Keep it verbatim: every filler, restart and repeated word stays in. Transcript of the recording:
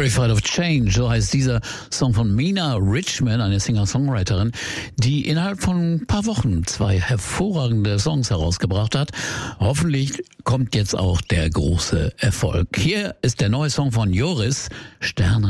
Terrified of Change, so heißt dieser Song von Mina Richman, eine Singer-Songwriterin, die innerhalb von ein paar Wochen zwei hervorragende Songs herausgebracht hat. Hoffentlich kommt jetzt auch der große Erfolg. Hier ist der neue Song von Joris, Sterne